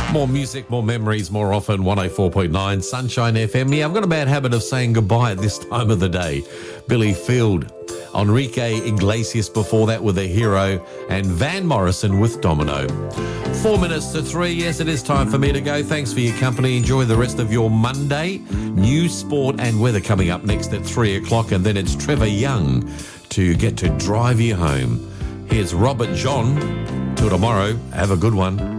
More music, more memories, more often. 104.9 Sunshine FM. Yeah, I've got a bad habit of saying goodbye at this time of the day. Billy Field, Enrique Iglesias before that with A Hero, and Van Morrison with Domino. 4 minutes to 3. Yes, it is time for me to go. Thanks for your company. Enjoy the rest of your Monday. News, sport and weather coming up next at 3 o'clock. And then it's Trevor Young to get to drive you home. Here's Robert John. Till tomorrow. Have a good one.